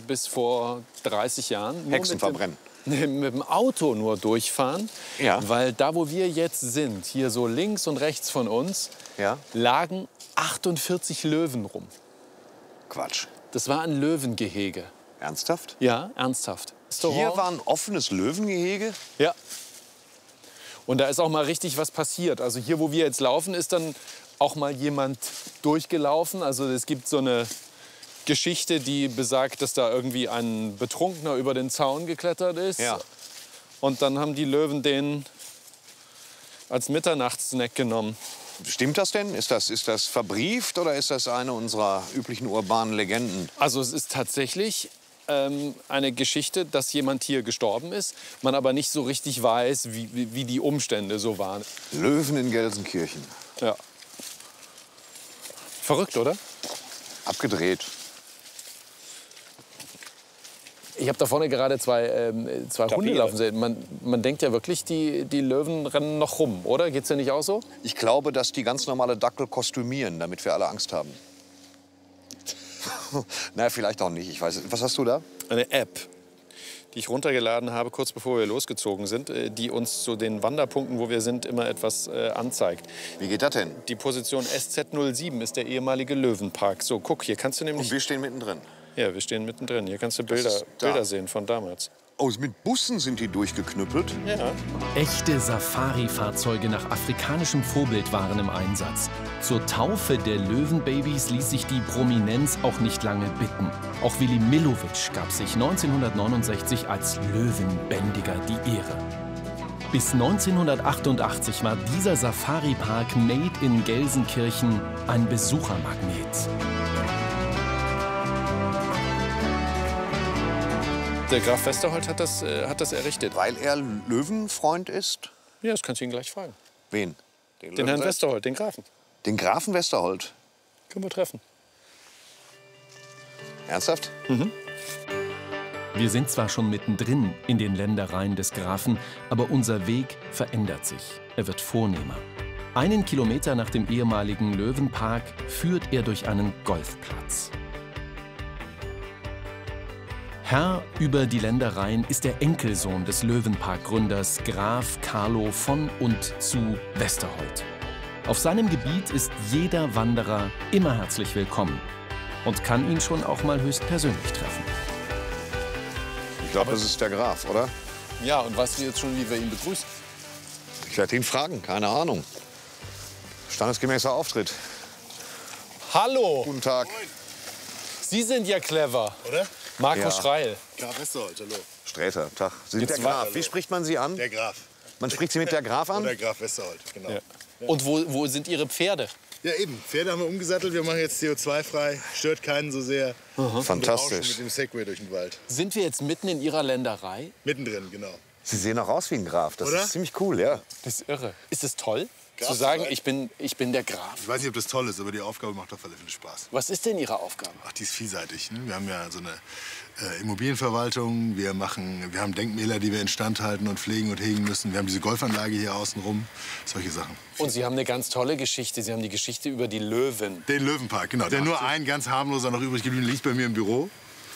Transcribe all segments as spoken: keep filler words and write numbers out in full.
bis vor dreißig Jahren nur Hexen mit verbrennen. Dem, mit dem Auto nur durchfahren. Ja. Weil da, wo wir jetzt sind, hier so links und rechts von uns, Ja. lagen achtundvierzig Löwen rum. Quatsch. Das war ein Löwengehege. Ernsthaft? Ja, ernsthaft. Hier war ein offenes Löwengehege? Ja. Und da ist auch mal richtig was passiert. Also hier, wo wir jetzt laufen, ist dann auch mal jemand durchgelaufen. Also es gibt so eine Geschichte, die besagt, dass da irgendwie ein Betrunkener über den Zaun geklettert ist. Ja. Und dann haben die Löwen den als Mitternachtssnack genommen. Stimmt das denn? Ist das, ist das verbrieft oder ist das eine unserer üblichen urbanen Legenden? Also es ist tatsächlich ähm, eine Geschichte, dass jemand hier gestorben ist, man aber nicht so richtig weiß, wie, wie, wie die Umstände so waren. Löwen in Gelsenkirchen. Ja. Verrückt, oder? Abgedreht. Ich habe da vorne gerade zwei, ähm, zwei Hunde laufen sehen. Man, man denkt ja wirklich, die, die Löwen rennen noch rum, oder? Geht's dir nicht auch so? Ich glaube, dass die ganz normale Dackel kostümieren, damit wir alle Angst haben. Na, vielleicht auch nicht. Ich weiß. Was hast du da? Eine App, die ich runtergeladen habe, kurz bevor wir losgezogen sind, äh, die uns zu den Wanderpunkten, wo wir sind, immer etwas äh, anzeigt. Wie geht das denn? Die Position S Z null sieben ist der ehemalige Löwenpark. So, guck, hier kannst du nämlich... Und wir stehen mittendrin. Ja, wir stehen mittendrin. Hier kannst du Bilder, ist da. Bilder sehen von damals. Oh, mit Bussen sind die durchgeknüppelt? Ja. Echte Safari-Fahrzeuge nach afrikanischem Vorbild waren im Einsatz. Zur Taufe der Löwenbabys ließ sich die Prominenz auch nicht lange bitten. Auch Willy Millowitsch gab sich neunzehnhundertneunundsechzig als Löwenbändiger die Ehre. Bis neunzehnhundertachtundachtzig war dieser Safari-Park made in Gelsenkirchen ein Besuchermagnet. Der Graf Westerholt hat das, äh, hat das errichtet. Weil er Löwenfreund ist? Ja, das kannst du ihn gleich fragen. Wen? Den Löwen Herrn selbst? Westerholt, den Grafen. Den Grafen Westerholt. Können wir treffen. Ernsthaft? Wir sind zwar schon mittendrin in den Ländereien des Grafen, aber unser Weg verändert sich. Er wird vornehmer. Einen Kilometer nach dem ehemaligen Löwenpark führt er durch einen Golfplatz. Herr über die Ländereien ist der Enkelsohn des Löwenpark-Gründers Graf Carlo von und zu Westerholt. Auf seinem Gebiet ist jeder Wanderer immer herzlich willkommen und kann ihn schon auch mal höchstpersönlich treffen. Ich glaube, das ist der Graf, oder? Ja, und weißt du jetzt schon, wie wir ihn begrüßen? Ich werde ihn fragen, keine Ahnung. Standesgemäßer Auftritt. Hallo! Guten Tag. Sie sind ja clever. Oder? Marco Ja. Schreil. Graf Westerholt, hallo. Sträter, Tag. Sie sind Jetzt der war- Graf. Wie spricht man Sie an? Der Graf. Man spricht Sie mit der Graf an? Oder Graf Westerholt, genau. Ja. Und wo, wo sind Ihre Pferde? Ja, eben. Pferde haben wir umgesattelt. Wir machen jetzt C O zwei frei. Stört keinen so sehr. Wir rauschen Fantastisch. mit dem Segway durch den Wald. Sind wir jetzt mitten in Ihrer Länderei? Mittendrin, genau. Sie sehen auch aus wie ein Graf. Das Oder? ist ziemlich cool, ja. Das ist irre. Ist es toll, Graf zu sagen, Schreil? ich bin, ich bin der Graf? Ich weiß nicht, ob das toll ist, aber die Aufgabe macht auf alle Fälle Spaß. Was ist denn Ihre Aufgabe? Ach, die ist vielseitig. Ne? Wir haben ja so eine äh, Immobilienverwaltung. Wir, machen, wir haben Denkmäler, die wir instand halten und pflegen und hegen müssen. Wir haben diese Golfanlage hier außenrum. Solche Sachen. Und Sie haben eine ganz tolle Geschichte. Sie haben die Geschichte über die Löwen. Den Löwenpark, genau. Der nur ein ganz harmloser noch übrig geblieben liegt bei mir im Büro.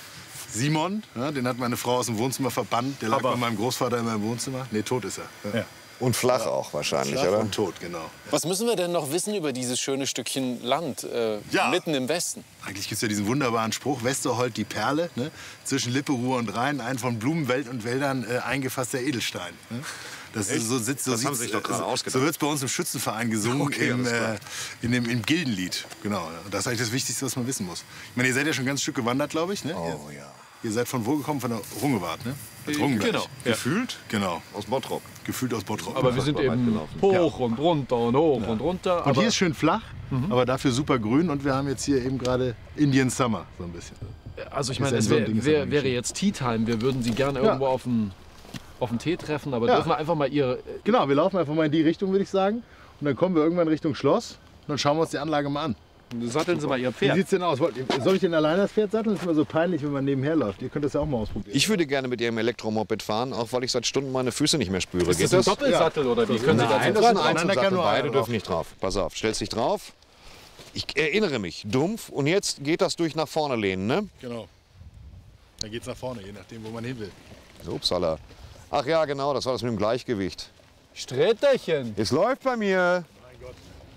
Simon, ja, den hat meine Frau aus dem Wohnzimmer verbannt. Der lag bei meinem Großvater in meinem Wohnzimmer. Nee, tot ist er. Ja. Und flach auch wahrscheinlich, Flach oder? und tot, genau. Was müssen wir denn noch wissen über dieses schöne Stückchen Land äh, Ja. mitten im Westen? Eigentlich gibt es ja diesen wunderbaren Spruch, Westerholt die Perle, ne? Zwischen Lippe, Ruhr und Rhein, ein von Blumenwelt und Wäldern äh, eingefasster Edelstein. Ne? Das ist so sitzt, so Das haben sieht's, Sie sich doch gerade äh, ausgedacht. So wird es bei uns im Schützenverein gesungen, Okay, im, alles klar. äh, in dem, im Gildenlied. Genau, das ist eigentlich das Wichtigste, was man wissen muss. Ich meine, ihr seid ja schon ein ganzes Stück gewandert, glaube ich. Ne? Oh ihr, ja. ihr seid von wo gekommen? Von der Rungewart, ne? Aus Rungenberg. genau, ja. Gefühlt? Genau. Aus Bottrop. Gefühlt aus Bottrop. Aber wir sind eben hoch und runter und hoch und runter. und Aber hier ist schön flach, aber dafür super grün. Und wir haben jetzt hier eben gerade Indian Summer, so ein bisschen. also ich ist meine, ein es so ein wär, Ding, ist wär, ein wäre Ding. jetzt Tea Time. Wir würden Sie gerne Ja. irgendwo auf den, auf den Tee treffen. Aber Ja. dürfen wir einfach mal Ihre... Genau, wir laufen einfach mal in die Richtung, würde ich sagen. Und dann kommen wir irgendwann Richtung Schloss. Und dann schauen wir uns die Anlage mal an. Satteln Sie mal Ihr Wie Pferd. sieht's denn aus? Wollt- Soll ich denn alleine das Pferd satteln? Das ist immer so peinlich, wenn man nebenher läuft. Ihr könnt das ja auch mal ausprobieren. Ich würde gerne mit Ihrem Elektromoped fahren, auch weil ich seit Stunden meine Füße nicht mehr spüre. Ist Geht das ein das? Doppelsattel oder wie? Können Sie Nein, dazu das ist ein dran? Einzelsattel. Einzelsattel, nur beide einer dürfen nicht drauf. Pass auf, stellst dich drauf. Ich erinnere mich, dumpf. Und jetzt geht das durch nach vorne lehnen, ne? Genau. Dann geht's nach vorne, je nachdem, wo man hin will. Upsala. Ach ja, genau, das war das mit dem Gleichgewicht. Sträterchen. Es läuft bei mir. Mein Gott.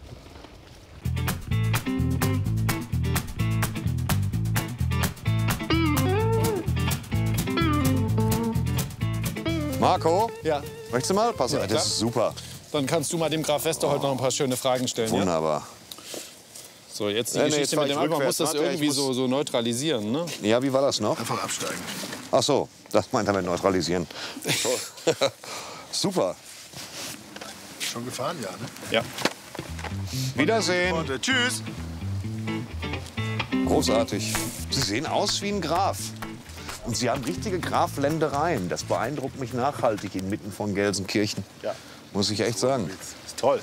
Marco, Ja. möchtest du mal? Pass auf, Ja, das klar. ist super. Dann kannst du mal dem Graf Westerholt noch ein paar schöne Fragen stellen. Ja? Wunderbar. So, jetzt die Ja, nee, Geschichte jetzt fahr mit ich dem Alkohol. Man muss rückwärts. das Warte, irgendwie ich muss- so, so neutralisieren, ne? Ja, wie war das noch? Einfach absteigen. Ach so, das meint er mit neutralisieren. Super. Schon gefahren, ja, ne? Ja. Wiedersehen. Und, äh, tschüss. Großartig. Sie sehen aus wie ein Graf. Und Sie haben richtige Grafländereien. Das beeindruckt mich nachhaltig inmitten von Gelsenkirchen. Ja. Muss ich echt sagen. Ist toll.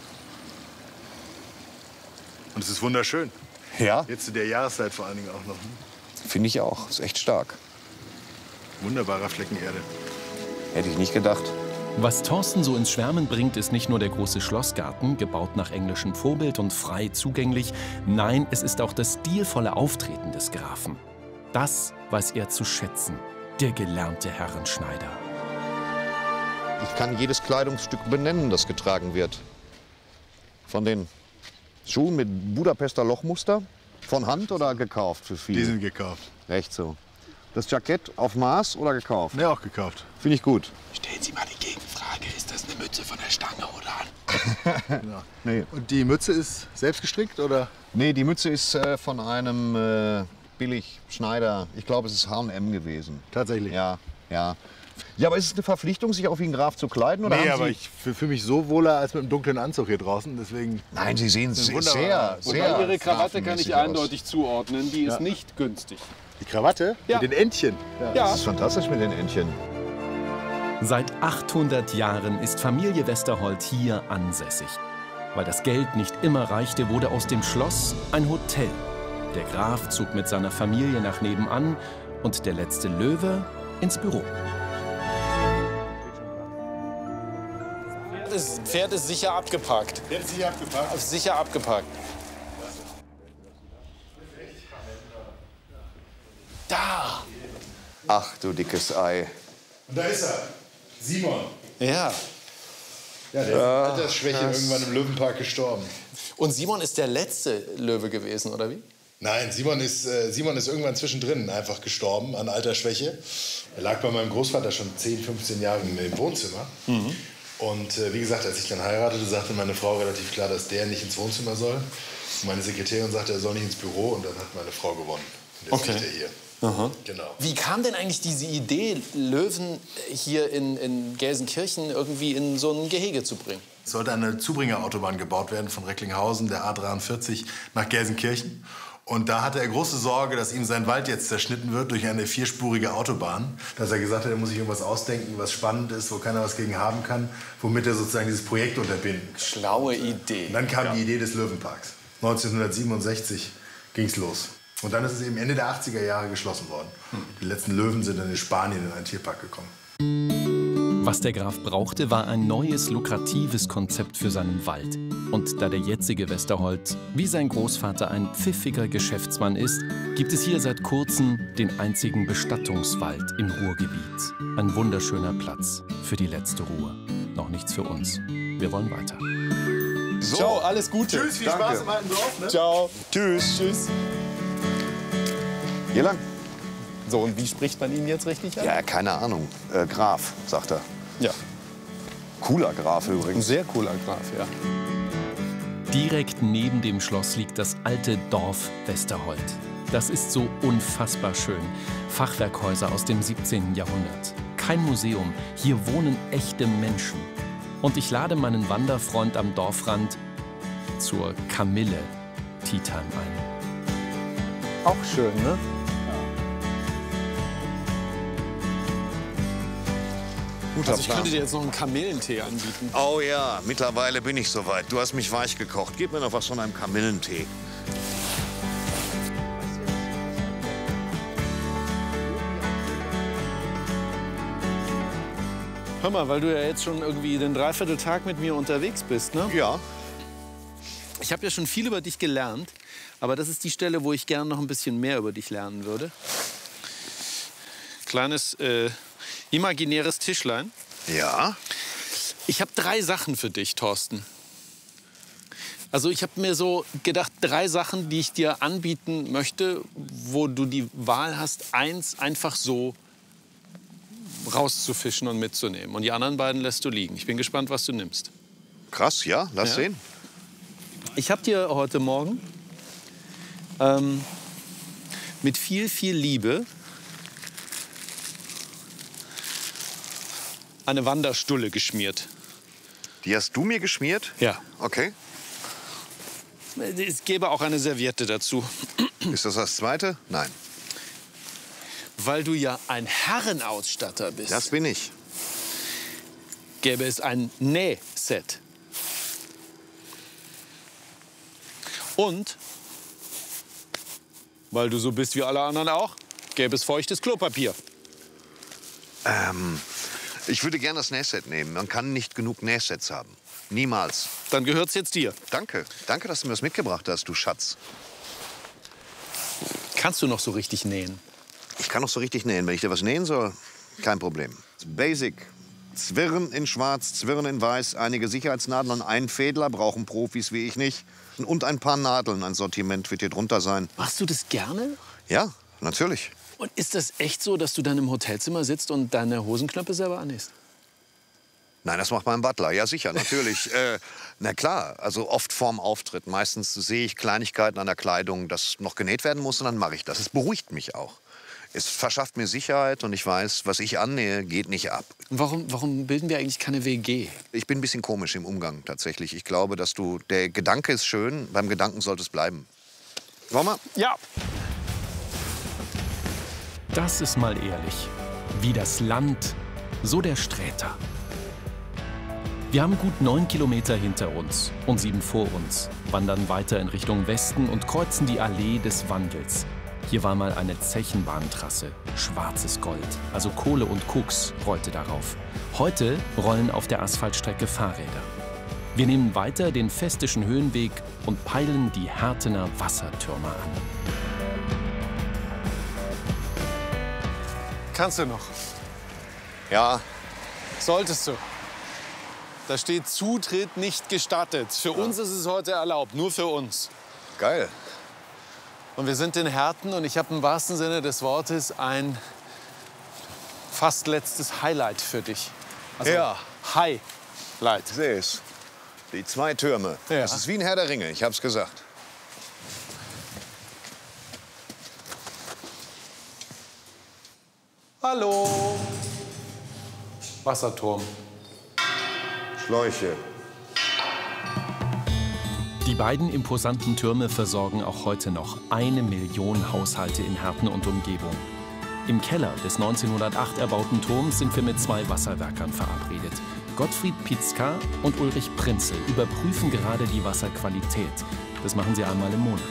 Und es ist wunderschön. Ja, Jetzt zu der Jahreszeit vor allen Dingen auch noch. Ne? finde ich auch. Ist echt stark. Wunderbarer Flecken Erde. Hätte ich nicht gedacht. Was Thorsten so ins Schwärmen bringt, ist nicht nur der große Schlossgarten, gebaut nach englischem Vorbild und frei zugänglich. Nein, es ist auch das stilvolle Auftreten des Grafen. Das weiß er zu schätzen, der gelernte Herrenschneider. Ich kann jedes Kleidungsstück benennen, das getragen wird. Von den Schuhen mit Budapester Lochmuster, von Hand oder gekauft für Die viel? sind gekauft. Recht so. Das Jackett auf Maß oder gekauft? Ne, auch gekauft. Finde ich gut. Stellen Sie mal die Gegenfrage, ist das eine Mütze von der Stange oder? Genau. Nee. Und die Mütze ist selbst gestrickt, oder? Nee, die Mütze ist äh, von einem äh, Billigschneider. Ich glaube, es ist H und M gewesen. Tatsächlich. Ja, ja. Ja, aber ist es eine Verpflichtung, sich auch wie ein Graf zu kleiden? Oder Nee, haben aber Sie... ich fühle mich so wohler als mit einem dunklen Anzug hier draußen. Deswegen Nein, Sie sehen sehr, wunderbar. sehr, Wobei Ihre Krawatte kann grafenmäßig ich aus. eindeutig zuordnen. Die ist Ja. nicht günstig. die Krawatte Ja. mit den Entchen. Ja. Das ist fantastisch mit den Entchen. Seit achthundert Jahren ist Familie Westerholt hier ansässig. Weil das Geld nicht immer reichte, wurde aus dem Schloss ein Hotel. Der Graf zog mit seiner Familie nach nebenan und der letzte Löwe ins Büro. Das Pferd ist sicher abgepackt. Jetzt hier abgepackt. Sicher abgepackt. Da! Ach, du dickes Ei. Und da ist er. Simon. Ja. Ja, der ist Altersschwäche irgendwann im Löwenpark gestorben. Und Simon ist der letzte Löwe gewesen, oder wie? Nein, Simon ist, äh, Simon ist irgendwann zwischendrin einfach gestorben an Altersschwäche. Er lag bei meinem Großvater schon zehn, fünfzehn Jahre im Wohnzimmer. Und äh, wie gesagt, als ich dann heiratete, sagte meine Frau relativ klar, dass der nicht ins Wohnzimmer soll. Und meine Sekretärin sagte, er soll nicht ins Büro. Und dann hat meine Frau gewonnen. Und jetzt Okay. liegt er hier. Genau. Wie kam denn eigentlich diese Idee, Löwen hier in, in Gelsenkirchen irgendwie in so ein Gehege zu bringen? Es sollte eine Zubringerautobahn gebaut werden von Recklinghausen, der A dreiundvierzig, nach Gelsenkirchen. Und da hatte er große Sorge, dass ihm sein Wald jetzt zerschnitten wird durch eine vierspurige Autobahn. Dass er gesagt hat, er muss sich irgendwas ausdenken, was spannend ist, wo keiner was gegen haben kann, womit er sozusagen dieses Projekt unterbinden kann. Schlaue Idee. Und dann kam die Idee des Löwenparks. neunzehnhundertsiebenundsechzig ging es los. Und dann ist es eben Ende der achtziger Jahre geschlossen worden. Die letzten Löwen sind dann in Spanien in einen Tierpark gekommen. Was der Graf brauchte, war ein neues, lukratives Konzept für seinen Wald. Und da der jetzige Westerholt, wie sein Großvater, ein pfiffiger Geschäftsmann ist, gibt es hier seit kurzem den einzigen Bestattungswald im Ruhrgebiet. Ein wunderschöner Platz für die letzte Ruhe. Noch nichts für uns. Wir wollen weiter. So. Ciao, alles Gute. Tschüss, viel Danke. Spaß im alten Dorf. Ne? Ciao. Tschüss. Tschüss. Hier lang? So, und wie spricht man ihn jetzt richtig an? Ja, keine Ahnung. Äh, Graf, sagt er. Ja. Cooler Graf Ein übrigens. sehr cooler Graf, ja. Direkt neben dem Schloss liegt das alte Dorf Westerholt. Das ist so unfassbar schön. Fachwerkhäuser aus dem siebzehnten Jahrhundert. Kein Museum, hier wohnen echte Menschen. Und ich lade meinen Wanderfreund am Dorfrand zur Kamille Tea Time ein. Auch schön, ne? Guter Also ich Plan. könnte dir jetzt noch einen Kamillentee anbieten. Oh ja, mittlerweile bin ich soweit. Du hast mich weich gekocht. Gib mir noch was von einem Kamillentee. Hör mal, weil du ja jetzt schon irgendwie den Dreivierteltag mit mir unterwegs bist, ne? Ja. Ich habe ja schon viel über dich gelernt, aber das ist die Stelle, wo ich gerne noch ein bisschen mehr über dich lernen würde. kleines äh, imaginäres Tischlein. Ja. Ich habe drei Sachen für dich, Thorsten. Also ich habe mir so gedacht, drei Sachen, die ich dir anbieten möchte, wo du die Wahl hast, eins einfach so rauszufischen und mitzunehmen. Und die anderen beiden lässt du liegen. Ich bin gespannt, was du nimmst. Krass, ja, lass Ja. sehen. Ich habe dir heute Morgen ähm, mit viel, viel Liebe eine Wanderstulle geschmiert. Die hast du mir geschmiert? Ja. Okay. Es gäbe auch eine Serviette dazu. Ist das das zweite? Nein. Weil du ja ein Herrenausstatter bist, Das bin ich. gäbe es ein Nähset. Und, weil du so bist wie alle anderen auch, gäbe es feuchtes Klopapier. Ähm, ich würde gerne das Nähset nehmen. Man kann nicht genug Nähsets haben. Niemals. Dann gehört's jetzt dir. Danke. Danke, dass du mir das mitgebracht hast, du Schatz. Kannst du noch so richtig nähen? Ich kann noch so richtig nähen. Wenn ich dir was nähen soll, kein Problem. Basic. Zwirn in schwarz, Zwirn in weiß, einige Sicherheitsnadeln und einen Fädler brauchen Profis wie ich nicht. Und ein paar Nadeln. Ein Sortiment wird hier drunter sein. Machst du das gerne? Ja, natürlich. Und ist das echt so, dass du dann im Hotelzimmer sitzt und deine Hosenknöpfe selber annähst? Nein, das macht mein Butler. Ja, sicher, natürlich. äh, na klar, also oft vorm Auftritt. Meistens sehe ich Kleinigkeiten an der Kleidung, das noch genäht werden muss, und dann mache ich das. Es beruhigt mich auch. Es verschafft mir Sicherheit und ich weiß, was ich annähe, geht nicht ab. Warum, warum bilden wir eigentlich keine W G? Ich bin ein bisschen komisch im Umgang tatsächlich. Ich glaube, dass du, der Gedanke ist schön, beim Gedanken sollte es bleiben. Wollen wir? Ja. Das ist mal ehrlich. Wie das Land, so der Sträter. Wir haben gut neun Kilometer hinter uns und sieben vor uns, wandern weiter in Richtung Westen und kreuzen die Allee des Wandels. Hier war mal eine Zechenbahntrasse, schwarzes Gold, also Kohle und Koks rollte darauf. Heute rollen auf der Asphaltstrecke Fahrräder. Wir nehmen weiter den Festischen Höhenweg und peilen die Hertener Wassertürme an. Kannst du noch? Ja. Solltest du. Da steht Zutritt nicht gestattet. Für uns ist es heute erlaubt, nur für uns. Geil. Und wir sind in Herten und ich habe im wahrsten Sinne des Wortes ein fast letztes Highlight für dich. Also Ja. Highlight. Ich sehe es. Die zwei Türme. Ja. Das ist wie ein Herr der Ringe, ich hab's gesagt. Hallo. Wasserturm. Schläuche. Die beiden imposanten Türme versorgen auch heute noch eine Million Haushalte in Herten und Umgebung. Im Keller des neunzehnhundertacht erbauten Turms sind wir mit zwei Wasserwerkern verabredet. Gottfried Pietzka und Ulrich Prinzel überprüfen gerade die Wasserqualität. Das machen sie einmal im Monat.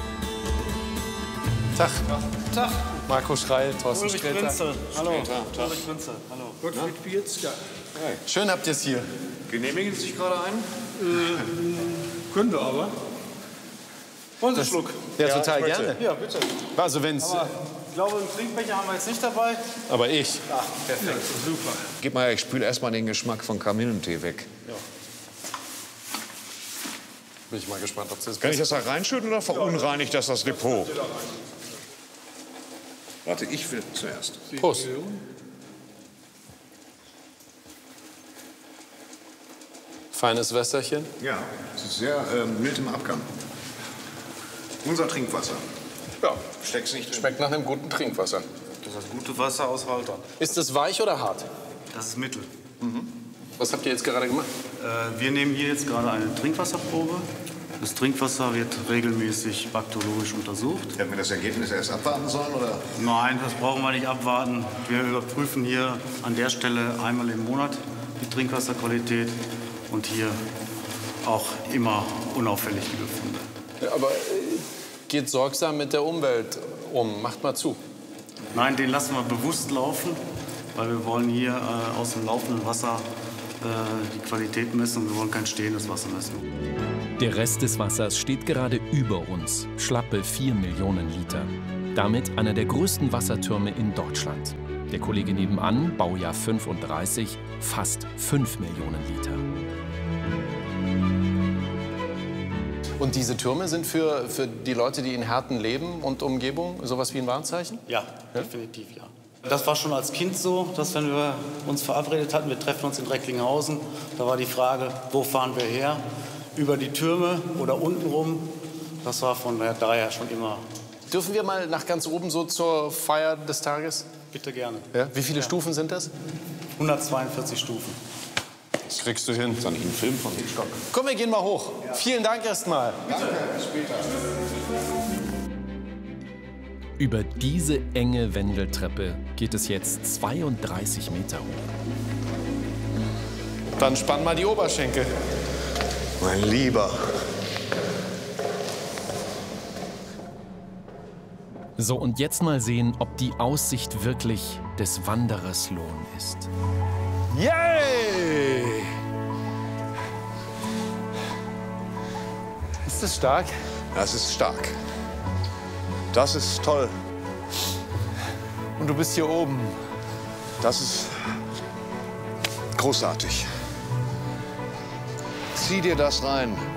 Tag. Tag. Marco Schreil, Thorsten Ulrich Sträter. Prinzel. Hallo. Ulrich Prinzel. Hallo. Gottfried Pietzka. Schön habt ihr es hier. Genehmigen Sie sich gerade ein? Können wir aber. Wollen Sie einen Schluck? Ja, total bitte. gerne. Ja, bitte. Also wenn's, Aber ich glaube, einen Trinkbecher haben wir jetzt nicht dabei. aber ich. Perfekt. Super. Gib mal her, ich spüle erst mal den Geschmack von Kamillentee weg. Bin ich mal gespannt, ob das Kann ich das da reinschütten oder verunreinigt das das Depot? Warte, ich will zuerst. Prost. Feines Wässerchen. Ja, es ist sehr ähm, mild im Abgang. Unser Trinkwasser. Ja, Steck's nicht drin. schmeckt nach einem guten Trinkwasser. Das ist gute Wasser aus Haltern. Ist es weich oder hart? Das ist Mittel. Was habt ihr jetzt gerade gemacht? Äh, wir nehmen hier jetzt gerade eine Trinkwasserprobe. Das Trinkwasser wird regelmäßig bakteriologisch untersucht. Hätten wir das Ergebnis erst abwarten sollen, oder? Nein, das brauchen wir nicht abwarten. Wir überprüfen hier an der Stelle einmal im Monat die Trinkwasserqualität und hier auch immer unauffällig die Befunde. Ja, aber äh, geht sorgsam mit der Umwelt um. Macht mal zu. Nein, den lassen wir bewusst laufen, weil wir wollen hier äh, aus dem laufenden Wasser äh, die Qualität messen und wir wollen kein stehendes Wasser messen. Der Rest des Wassers steht gerade über uns, schlappe vier Millionen Liter. Damit einer der größten Wassertürme in Deutschland. Der Kollege nebenan, Baujahr fünfunddreißig, fast fünf Millionen Liter. Und diese Türme sind für, für die Leute, die in Herten leben und Umgebung, sowas wie ein Warnzeichen? Ja, ja, definitiv ja. Das war schon als Kind so, dass wenn wir uns verabredet hatten, wir treffen uns in Recklinghausen, da war die Frage, wo fahren wir her? Über die Türme oder unten rum. Das war von daher schon immer. Dürfen wir mal nach ganz oben so zur Feier des Tages? Bitte gerne. Ja? Wie viele Ja. Stufen sind das? hundertzweiundvierzig Stufen. Das kriegst du hin. Ist da nicht ein Film von dem Stock? Komm, wir gehen mal hoch. Ja. Vielen Dank erstmal. Danke, bis später. Über diese enge Wendeltreppe geht es jetzt zweiunddreißig Meter hoch. Dann spann mal die Oberschenkel. Mein Lieber. So, und jetzt mal sehen, ob die Aussicht wirklich des Wanderers Lohn ist. Yay! Ist das stark? Das ist stark. Das ist toll. Und du bist hier oben. Das ist großartig. Zieh dir das rein.